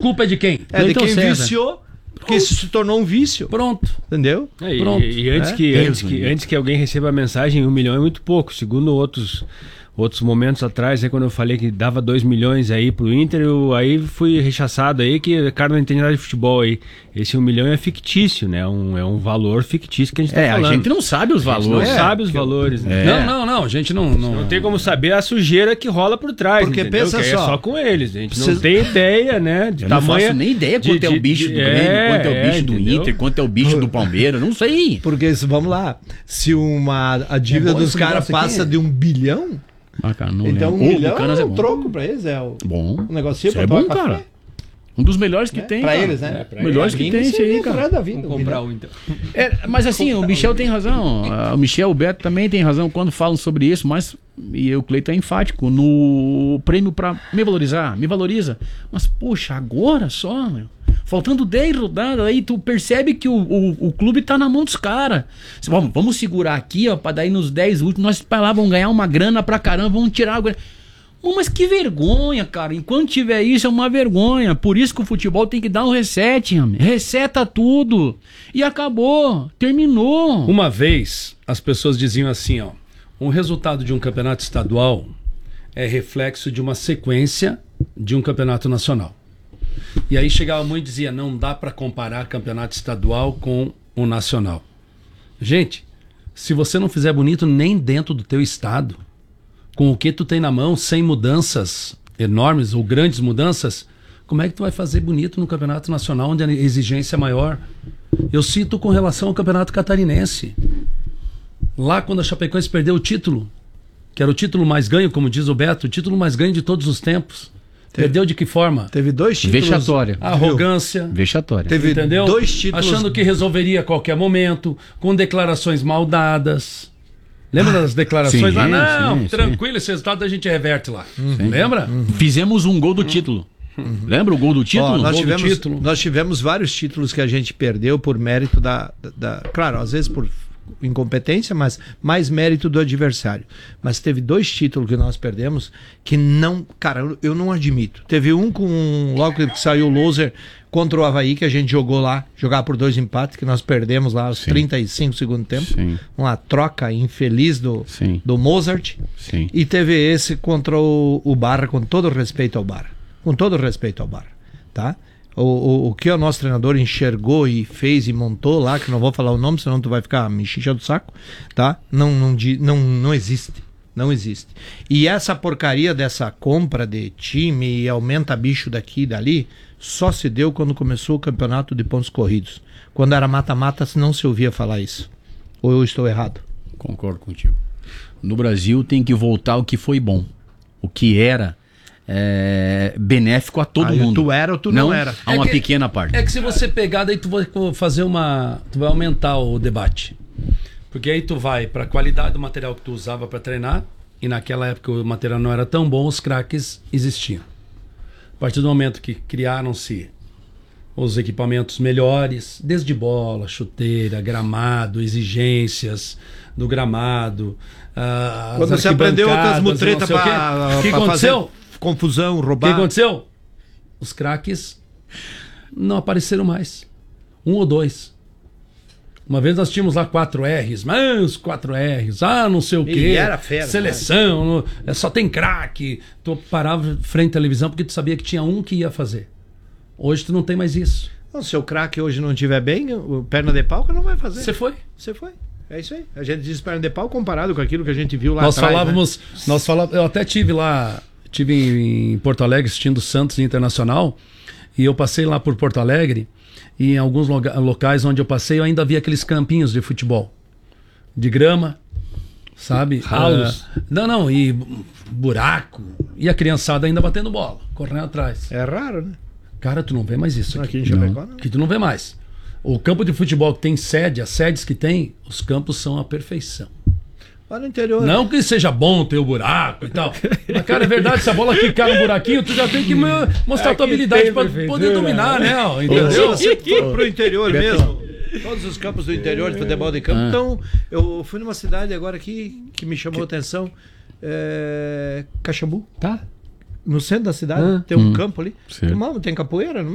culpa é de quem? É de quem César. viciou, porque isso se tornou um vício. Pronto. Entendeu? Pronto. E antes que alguém receba a mensagem, 1 milhão é muito pouco. Segundo outros momentos atrás, aí quando eu falei que dava 2 milhões aí pro Inter, eu aí fui rechaçado aí, que o cara não entende nada de futebol aí. Esse 1 milhão é fictício, né? É um valor fictício que a gente tá falando. A gente não sabe os valores. Não sabe os valores, né? Não, a gente não... Não tem como saber a sujeira que rola por trás, porque entendeu? pensa que só, é só com eles. A gente não tem ideia, né? De Eu não tamanho... faço nem ideia quanto é o bicho do Grêmio, quanto é o bicho do Inter, quanto é o bicho do Palmeiras, não sei. Porque, vamos lá, se a dívida dos caras passa de 1 bilhão, então 1 milhão é um troco pra eles, é bom. um negocinho Isso é bom, cara. Um dos melhores que tem. Pra cara. eles, né? Melhores que tem, isso aí, cara. Vamos comprar um, então. Mas assim, o Michel tem razão. O Michel, o Beto também tem razão quando falam sobre isso, mas e o Cleiton é enfático no prêmio pra me valorizar, me valoriza. Mas, poxa, agora só, meu. Faltando 10 rodadas, aí tu percebe que o clube tá na mão dos caras. Vamos segurar aqui, ó, pra daí nos 10 últimos, nós pra lá vamos ganhar uma grana pra caramba, vamos tirar a grana. Mas que vergonha, cara. Enquanto tiver isso, é uma vergonha. Por isso que o futebol tem que dar um reset, homem. Reseta tudo. E acabou. Terminou. Uma vez, as pessoas diziam assim, ó. Um resultado de um campeonato estadual é reflexo de uma sequência de um campeonato nacional. E aí chegava muito e dizia, não dá para comparar campeonato estadual com o nacional. Gente, se você não fizer bonito nem dentro do teu estado, com o que tu tem na mão, sem mudanças enormes ou grandes mudanças, como é que tu vai fazer bonito no campeonato nacional, onde a exigência é maior? Eu cito com relação ao campeonato catarinense. Lá quando a Chapecoense perdeu o título, que era o título mais ganho, como diz o Beto, o título mais ganho de todos os tempos. Perdeu de que forma? Teve 2 títulos. Vexatória. Arrogância. Vexatória. Teve entendeu? 2 títulos. Achando que resolveria a qualquer momento, com declarações mal dadas. Lembra das declarações sim, lá? Não, sim, tranquilo, esse resultado a gente reverte lá. Lembra? Fizemos um gol do título. Lembra o gol do título? Ó, título. nós tivemos vários títulos que a gente perdeu por mérito claro, às vezes por incompetência, mas mais mérito do adversário. Mas teve 2 títulos que nós perdemos que não, cara, eu não admito. Teve um logo que saiu o loser contra o Avaí, que a gente jogava por 2 empates, que nós perdemos lá aos 35 do segundo tempo. Sim. Uma troca infeliz do Mozart. Sim. E teve esse contra o Barra, com todo respeito ao Barra. Com todo respeito ao Barra, tá? O que o nosso treinador enxergou e fez e montou lá, que não vou falar o nome, senão tu vai ficar me enchendo do saco, tá? Não existe. Não existe. E essa porcaria dessa compra de time e aumenta bicho daqui e dali, só se deu quando começou o campeonato de pontos corridos. Quando era mata-mata, não se ouvia falar isso. Ou eu estou errado? Concordo contigo. No Brasil tem que voltar o que foi bom. O que era benéfico a todo mundo. Tu era ou tu não era. A uma pequena parte. É que se você pegar, daí tu vai fazer tu vai aumentar o debate. Porque aí tu vai para a qualidade do material que tu usava para treinar, e naquela época o material não era tão bom, os craques existiam. A partir do momento que criaram-se os equipamentos melhores, desde bola, chuteira, gramado, exigências do gramado, quando você aprendeu outras mutretas para fazer confusão, roubar. O que aconteceu? Os craques não apareceram mais. 1 ou 2. Uma vez nós tínhamos lá 4 R's, mas os 4 R's, não sei o quê. Era fera, seleção, só tem craque. Tu parava frente à televisão porque tu sabia que tinha um que ia fazer. Hoje tu não tem mais isso. Não, se o craque hoje não estiver bem, o perna de pau que não vai fazer. Você foi. É isso aí. A gente diz perna de pau comparado com aquilo que a gente viu lá nós atrás. Falávamos, né? Nós falávamos, eu até tive em Porto Alegre assistindo Santos Internacional, e eu passei lá por Porto Alegre, e em alguns locais onde eu passei eu ainda vi aqueles campinhos de futebol, de grama, sabe? Ralos. E buraco, e a criançada ainda batendo bola, correndo atrás. É raro, né? Cara, tu não vê mais isso aqui. Aqui em Chapecó, não. Aqui tu não vê mais. O campo de futebol que tem sede, as sedes que tem, os campos são a perfeição. Lá no interior. Não que seja bom ter o buraco e tal. Mas, cara, é verdade, se a bola quicar no buraquinho, tu já tem que mostrar a tua habilidade pra poder dominar, né? Entendeu? Se você for pro interior mesmo, todos os campos do interior de futebol de campo. Então, eu fui numa cidade agora aqui que me chamou a atenção. Caxambu. Tá. No centro da cidade, tem um campo ali. Tem capoeira, não